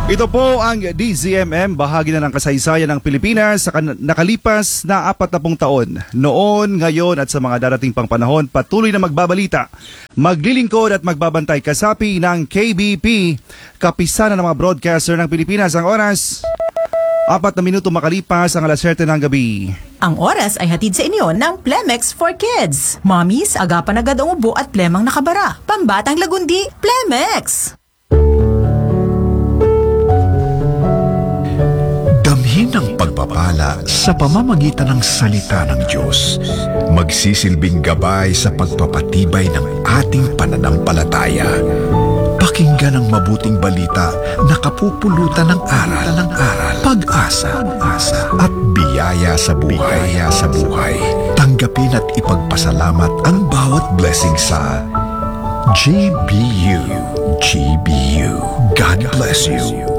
Ito po ang DZMM, bahagi na ng kasaysayan ng Pilipinas sa nakalipas na 40 taon. Noon, ngayon at sa mga darating pang panahon, patuloy na magbabalita, maglilingkod at magbabantay kasapi ng KBP, kapisanan ng mga broadcaster ng Pilipinas. Ang oras, 4 na minuto makalipas ang 7:00 ng gabi. Ang oras ay hatid sa inyo ng Plemex for Kids. Mommies, agapan agad ang ubo at plemang nakabara. Pambatang lagundi, Plemex! Damhin ang pagpapala sa pamamagitan ng salita ng Diyos. Magsisilbing gabay sa pagpapatibay ng ating pananampalataya. Pakinggan ang mabuting balita na kapupulutan ng aral, pag-asa, at biyaya sa buhay. Tanggapin at ipagpasalamat ang bawat blessing sa GBU. God bless you.